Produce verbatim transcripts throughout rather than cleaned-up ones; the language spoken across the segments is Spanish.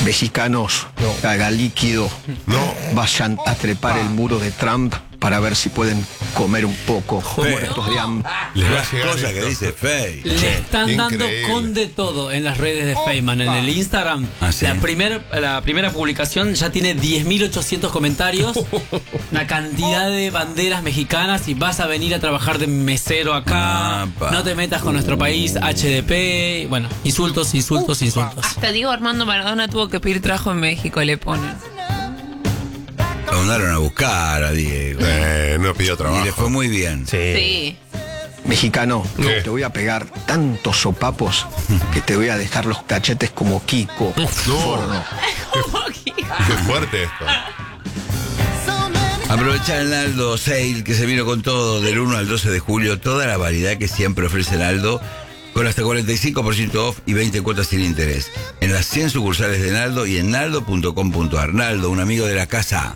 Mexicanos, no. haga líquido. No. Vayan a trepar el muro de Trump para ver si pueden comer un poco. Como estos de Am. Les va a llegar Cosa esto. que dice Fey. Le están Increíble. dando con de todo en las redes de Feynman. En el Instagram, Ah, ¿sí? la, primer, la primera publicación ya tiene diez mil ochocientos comentarios. Una cantidad de banderas mexicanas. Y vas a venir a trabajar de mesero acá. Apa. No te metas con nuestro país, H D P. Bueno, insultos, insultos, insultos. Hasta Diego Armando Maradona tuvo que pedir trabajo en México, le ponen. Lo mandaron a buscar a Diego. Eh, no pidió Y trabajo. le fue muy bien. Sí. Mexicano, ¿Qué? te voy a pegar tantos sopapos que te voy a dejar los cachetes como Kiko. No. Forno. Qué fuerte esto. Aprovechá el Aldo Sale, que se vino con todo del uno al doce de julio. Toda la variedad que siempre ofrece el Aldo, con hasta cuarenta y cinco por ciento off y veinte cuotas sin interés. En las cien sucursales de Naldo y en naldo punto com punto ar. Naldo, un amigo de la casa.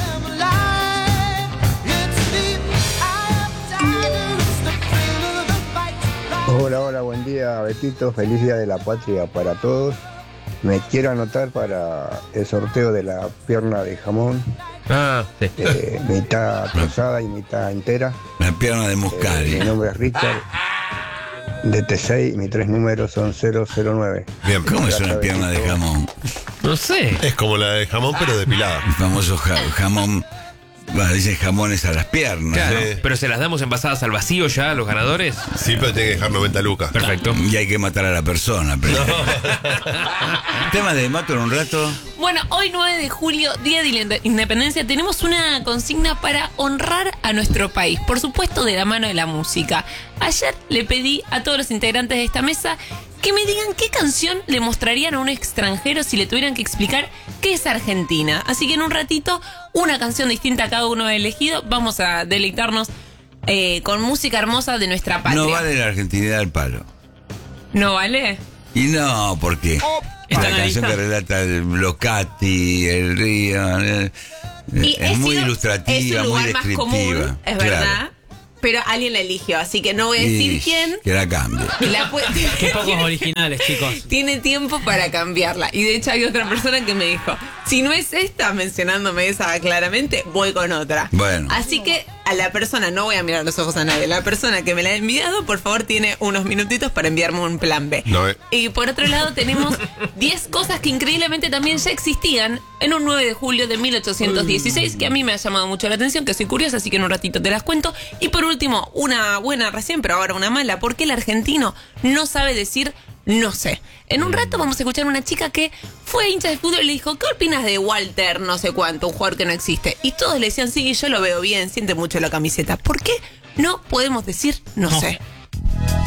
Hola, hola, buen día, Betito. Feliz Día de la Patria para todos. Me quiero anotar para el sorteo de la pierna de jamón, Ah, sí. eh, mitad trozada y mitad entera. La pierna de Eh, mi Muscari. nombre es Richard, de T seis, mis tres números son cero cero nueve. Bien. ¿Cómo es una pierna de jamón? No sé. Es como la de jamón, pero depilada. El famoso ja- jamón. Bueno, dicen jamones a las piernas. Claro, Sí. pero se las damos envasadas al vacío ya a los ganadores. Sí, pero tiene que dejar noventa lucas. Perfecto. ¿No? Y hay que matar a la persona. Pero... Tema de mato en un rato. Bueno, hoy nueve de julio, Día de la Independencia, tenemos una consigna para honrar a nuestro país, por supuesto de la mano de la música. Ayer le pedí a todos los integrantes de esta mesa que me digan qué canción le mostrarían a un extranjero si le tuvieran que explicar qué es Argentina. Así que en un ratito, una canción distinta a cada uno ha elegido. Vamos a deleitarnos eh, con música hermosa de nuestra patria. No vale la argentinidad al palo. ¿No vale? Y no, porque ¿Está la en la canción lista? que relata el Locati, el río, eh, Y es he muy sido- ilustrativa, es un muy lugar más descriptiva. común, es Claro. verdad. Pero alguien la eligió, así que no voy a decir Y quién. que la cambie. Y la puede- Qué pocos originales, chicos. Tiene tiempo para cambiarla. Y de hecho hay otra persona que me dijo, si no es esta, mencionándome esa claramente, voy con otra. Bueno. Así que a la persona, no voy a mirar los ojos a nadie, la persona que me la ha enviado, por favor, tiene unos minutitos para enviarme un plan B. No, eh. Y por otro lado tenemos diez cosas que increíblemente también ya existían en un nueve de julio de mil ochocientos dieciséis, que a mí me ha llamado mucho la atención, que soy curiosa, así que en un ratito te las cuento. Y por último, una buena recién, pero ahora una mala, ¿por qué el argentino no sabe decir no sé? En un rato vamos a escuchar a una chica que fue hincha de fútbol y le dijo, ¿qué opinas de Walter no sé cuánto, un jugador que no existe? Y todos le decían, sí, yo lo veo bien, siente mucho la camiseta. ¿Por qué no podemos decir no sé?